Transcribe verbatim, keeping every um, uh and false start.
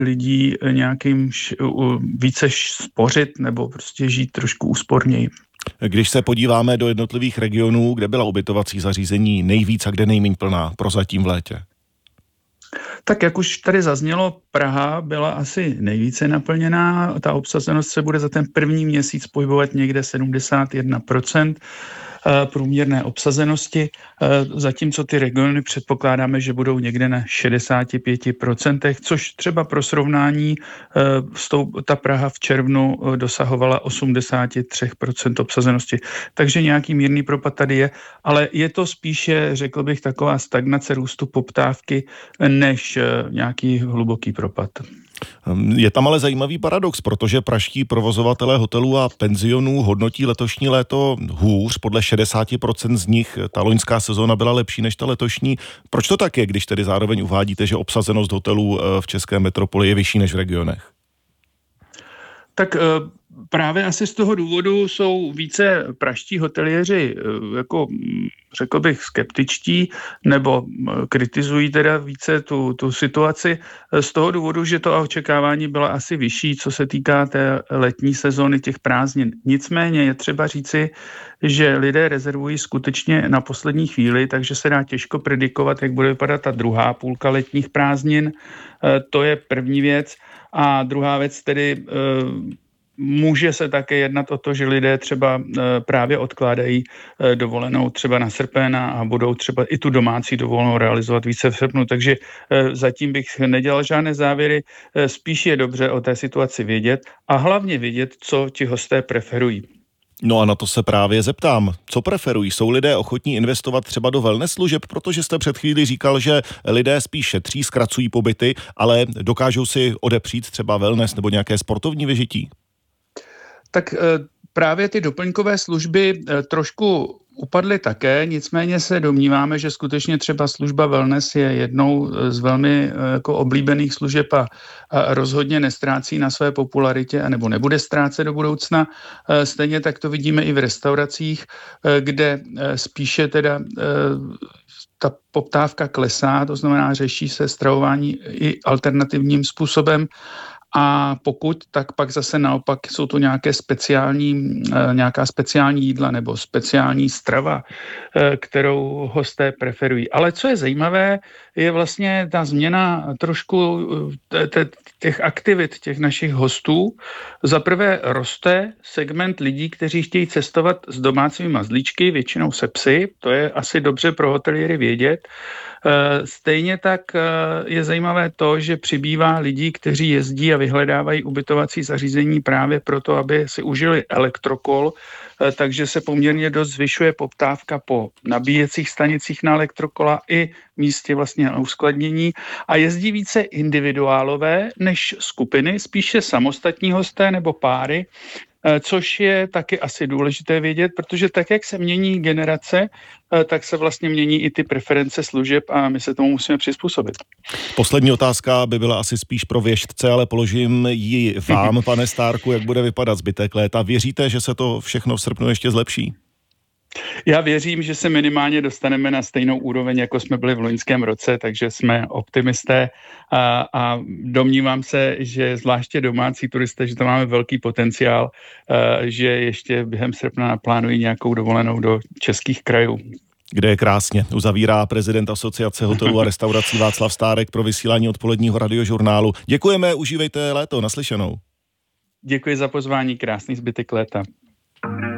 lidí nějakým š, více spořit nebo prostě žít trošku úsporněji. Když se podíváme do jednotlivých regionů, kde byla ubytovací zařízení nejvíc a kde nejméně plná prozatím v létě? Tak jak už tady zaznělo, Praha byla asi nejvíce naplněná. Ta obsazenost se bude za ten první měsíc pohybovat někde sedmdesát jedna procent průměrné obsazenosti, zatímco ty regiony předpokládáme, že budou někde na šedesát pět procent, což třeba pro srovnání ta Praha v červnu dosahovala osmdesát tři procent obsazenosti. Takže nějaký mírný propad tady je, ale je to spíše, řekl bych, taková stagnace růstu poptávky, než nějaký hluboký propad. Je tam ale zajímavý paradox, protože pražští provozovatelé hotelů a penzionů hodnotí letošní léto hůř. Podle šedesát procent z nich ta loňská sezóna byla lepší než ta letošní. Proč to tak je, když tedy zároveň uvádíte, že obsazenost hotelů v české metropoli je vyšší než v regionech? Tak právě asi z toho důvodu jsou více pražští hoteliéři, jako řekl bych, skeptičtí nebo kritizují teda více tu, tu situaci z toho důvodu, že to očekávání byla asi vyšší, co se týká té letní sezóny těch prázdnin. Nicméně je třeba říci, že lidé rezervují skutečně na poslední chvíli, takže se dá těžko predikovat, jak bude vypadat ta druhá půlka letních prázdnin. To je první věc. A druhá věc tedy, může se také jednat o to, že lidé třeba právě odkládají dovolenou třeba na srpen a budou třeba i tu domácí dovolenou realizovat více v srpnu. Takže zatím bych nedělal žádné závěry, spíš je dobře o té situaci vědět a hlavně vědět, co ti hosté preferují. No a na to se právě zeptám. Co preferují? Jsou lidé ochotní investovat třeba do wellness služeb? Protože jste před chvíli říkal, že lidé spíš šetří, zkracují pobyty, ale dokážou si odepřít třeba wellness nebo nějaké sportovní vyžití? Tak právě ty doplňkové služby trošku upadly také, nicméně se domníváme, že skutečně třeba služba wellness je jednou z velmi jako oblíbených služeb a, a rozhodně nestrácí na své popularitě anebo nebude ztrácet do budoucna. Stejně tak to vidíme i v restauracích, kde spíše teda ta poptávka klesá, to znamená řeší se stravování i alternativním způsobem. A pokud, tak pak zase naopak jsou to nějaké speciální, nějaká speciální jídla nebo speciální strava, kterou hosté preferují. Ale co je zajímavé, je vlastně ta změna trošku těch aktivit těch našich hostů. Za prvé roste segment lidí, kteří chtějí cestovat s domácími mazlíčky, většinou se psy, to je asi dobře pro hoteliéry vědět. Stejně tak je zajímavé to, že přibývá lidí, kteří jezdí a vyhledávají ubytovací zařízení právě proto, aby si užili elektrokol, takže se poměrně dost zvyšuje poptávka po nabíjecích stanicích na elektrokola i místě vlastně na uskladnění a jezdí více individuálové než skupiny, spíše samostatní hosté nebo páry, což je taky asi důležité vědět, protože tak, jak se mění generace, tak se vlastně mění i ty preference služeb a my se tomu musíme přizpůsobit. Poslední otázka by byla asi spíš pro věštce, ale položím ji vám, pane Stárku, jak bude vypadat zbytek léta. Věříte, že se to všechno v srpnu ještě zlepší? Já věřím, že se minimálně dostaneme na stejnou úroveň, jako jsme byli v loňském roce, takže jsme optimisté a, a domnívám se, že zvláště domácí turisté, že tam máme velký potenciál, a, že ještě během srpna naplánují nějakou dovolenou do českých krajů. Kde je krásně. Uzavírá prezident Asociace hotelů a restaurací Václav Stárek pro vysílání odpoledního radiožurnálu. Děkujeme, užívejte léto, naslyšenou. Děkuji za pozvání, krásný zbytek léta.